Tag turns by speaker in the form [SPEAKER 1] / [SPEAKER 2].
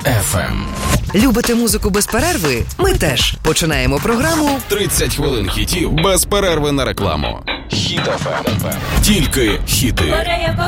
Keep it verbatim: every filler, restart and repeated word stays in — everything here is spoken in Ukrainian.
[SPEAKER 1] еф ем.
[SPEAKER 2] Любите музику без перерви? Ми теж. Починаємо програму
[SPEAKER 1] тридцять хвилин хітів без перерви на рекламу. Хіт еф ем. Тільки хіти.